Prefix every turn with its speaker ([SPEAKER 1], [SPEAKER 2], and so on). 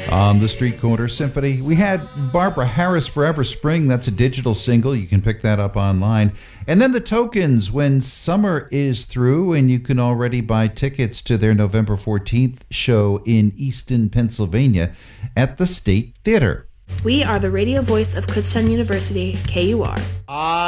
[SPEAKER 1] On the Street Corner Symphony, we had Barbara Harris, Forever Spring. That's a digital single. You can pick that up online. And then the Tokens, When Summer Is Through, and you can already buy tickets to their November 14th show in Easton, Pennsylvania at the State Theater.
[SPEAKER 2] We are the radio voice of Kutztown University, KUR.